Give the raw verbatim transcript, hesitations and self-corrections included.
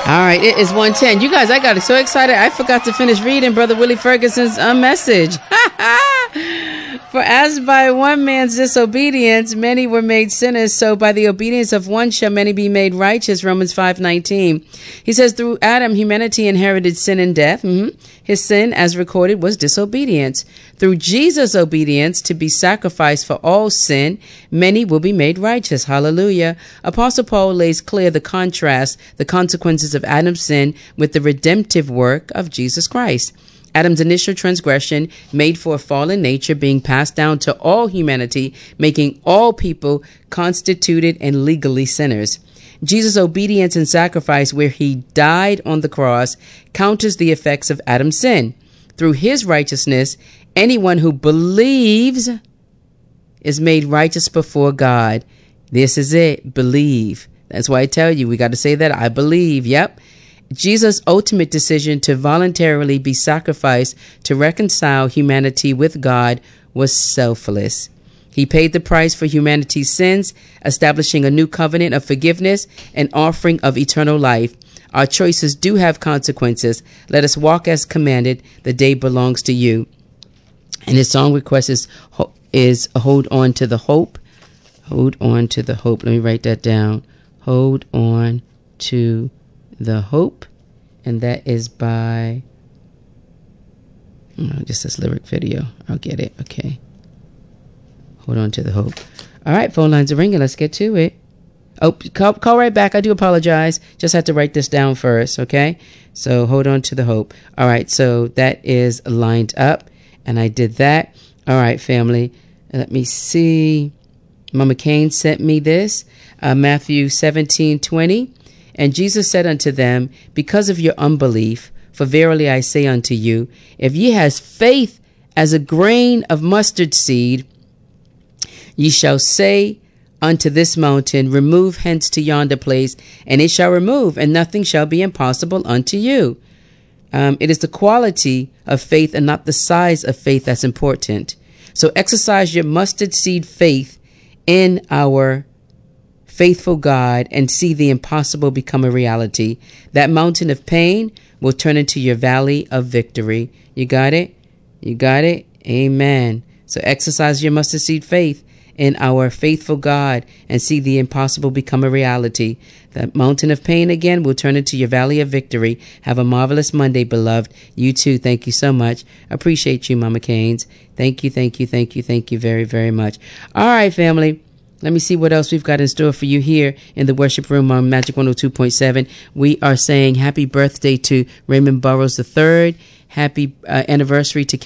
All right, it is one ten. You guys, I got so excited. I forgot to finish reading Brother Willie Ferguson's uh, message. For as by one man's disobedience, many were made sinners, so by the obedience of one shall many be made righteous. Romans five nineteen. He says, through Adam, humanity inherited sin and death. Mm-hmm. His sin, as recorded, was disobedience. Through Jesus' obedience to be sacrificed for all sin, many will be made righteous. Hallelujah. Apostle Paul lays clear the contrast, the consequences of Adam's sin with the redemptive work of Jesus Christ. Adam's initial transgression made for a fallen nature being passed down to all humanity, making all people constituted and legally sinners. Jesus' obedience and sacrifice, where he died on the cross, counters the effects of Adam's sin. Through his righteousness, anyone who believes is made righteous before God. This is it. Believe. That's why I tell you, we got to say that. I believe. Yep. Jesus' ultimate decision to voluntarily be sacrificed to reconcile humanity with God was selfless. He paid the price for humanity's sins, establishing a new covenant of forgiveness and offering of eternal life. Our choices do have consequences. Let us walk as commanded. The day belongs to you. And his song request is, is Hold On to the Hope. Hold on to the hope. Let me write that down. Hold on to the Hope. And that is by, oh, just this lyric video. I'll get it. Okay. Hold on to the hope. All right, phone lines are ringing. Let's get to it. Oh, call, call right back. I do apologize. Just had to write this down first, okay? So hold on to the hope. All right, so that is lined up, and I did that. All right, family. Let me see. Mama Cain sent me this, uh, Matthew seventeen twenty. And Jesus said unto them, because of your unbelief, for verily I say unto you, if ye has faith as a grain of mustard seed, ye shall say unto this mountain, remove hence to yonder place, and it shall remove, and nothing shall be impossible unto you. Um, it is the quality of faith and not the size of faith that's important. So exercise your mustard seed faith in our faithful God and see the impossible become a reality. That mountain of pain will turn into your valley of victory. You got it? You got it? Amen. So exercise your mustard seed faith in our faithful God and see the impossible become a reality. That mountain of pain again will turn into your valley of victory. Have a marvelous Monday, beloved. You too. Thank you so much. Appreciate you, Mama Caines. Thank you, thank you, thank you, thank you very, very much. All right, family. Let me see what else we've got in store for you here in the worship room on Magic one oh two point seven. We are saying happy birthday to Raymond Burroughs the third. Happy uh, anniversary to